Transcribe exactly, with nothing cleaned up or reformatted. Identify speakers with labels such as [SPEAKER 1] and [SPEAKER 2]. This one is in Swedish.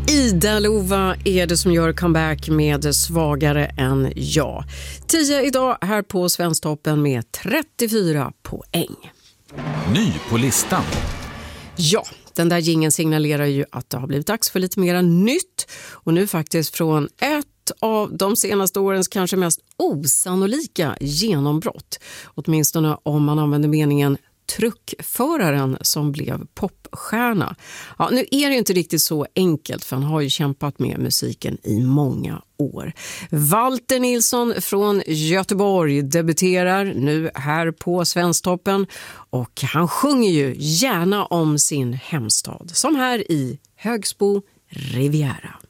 [SPEAKER 1] Ida Lova är det som gör comeback med Svagare än jag. tio idag här på Svensktoppen med trettiofyra poäng.
[SPEAKER 2] Ny på listan.
[SPEAKER 1] Ja, den där jingeln signalerar ju att det har blivit dags för lite mera nytt. Och nu faktiskt från ett av de senaste årens kanske mest osannolika genombrott. Åtminstone om man använder meningen truckföraren som blev popstjärna. Ja, nu är det inte riktigt så enkelt, för han har ju kämpat med musiken i många år. Walter Nilsson från Göteborg debuterar nu här på Svensktoppen, och han sjunger ju gärna om sin hemstad, som här i Högsbo Riviera.